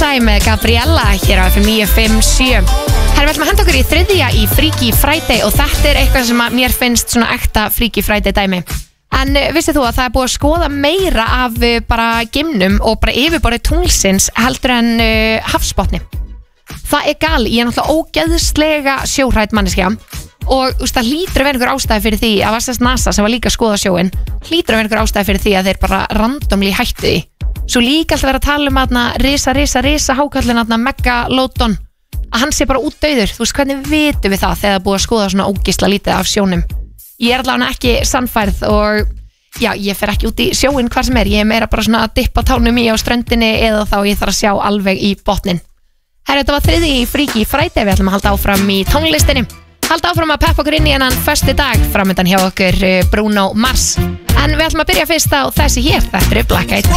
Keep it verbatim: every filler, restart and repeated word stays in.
Time með Gabriella hér á F M níu fimm sjö. Herra, við ætlum að henda okkur í þriðja í Freaky Friday og þetta er eitthvað sem að mér finnst svona ekta Freaky Friday dæmi. En uh, vissið þú að það er búið að skoða meira af uh, bara geimnum og bara yfirborðið tunglsins heldur en uh, hafsbotni. Það er gal, ég er náttúrulega ógeðslega sjóhrædd manneskja og úst, það hlýtur að vera einhver ástæði fyrir því að var sérst NASA sem var líka að skoða sjóin hlýtur að vera einhver ástæði fyrir því að þeir bara randomli hættu því. Svo líka alltaf vera að tala um aðna risa, risa, risa hákallin aðna Megalodon að hann sé bara út dauður. Þú veist, hvernig vitum við það þegar það er búið að skoða svona ógisla lítið af sjónum? Ég er allavega ekki sannfærð og já, ég fer ekki út í sjóin hvar sem er. Ég er meira bara svona að dippa tánum í á ströndinni eða þá ég þarf að sjá alveg í botnin. Herra, þetta var þriðji í Freaky Friday. Við ætlum að halda áfram í tónlistinni. Halda áfram að peppa okkur inn í hennan föstu dag framöndan hjá okkur Bruno Mars. En við ætlum að byrja fyrst á þessi hér. Þetta er Black Eyed